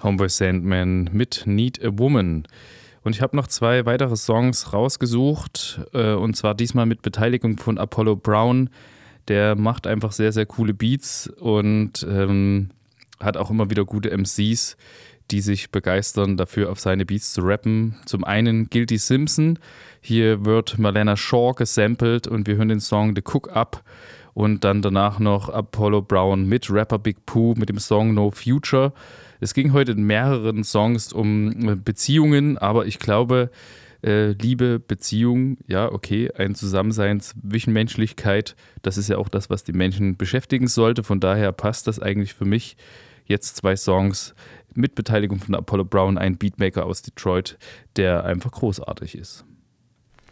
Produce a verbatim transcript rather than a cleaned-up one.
Homeboy Sandman mit Need a Woman. Und ich habe noch zwei weitere Songs rausgesucht, äh, und zwar diesmal mit Beteiligung von Apollo Brown. Der macht einfach sehr, sehr coole Beats und ähm, hat auch immer wieder gute M Cs, die sich begeistern dafür, auf seine Beats zu rappen. Zum einen Guilty Simpson, hier wird Marlena Shaw gesampelt und wir hören den Song The Cook Up und dann danach noch Apollo Brown mit Rapper Big Pooh mit dem Song No Future. Es ging heute in mehreren Songs um Beziehungen, aber ich glaube, äh, Liebe, Beziehung, ja okay, ein Zusammensein, Zwischenmenschlichkeit, das ist ja auch das, was die Menschen beschäftigen sollte. Von daher passt das eigentlich für mich. Jetzt zwei Songs mit Beteiligung von Apollo Brown, ein Beatmaker aus Detroit, der einfach großartig ist.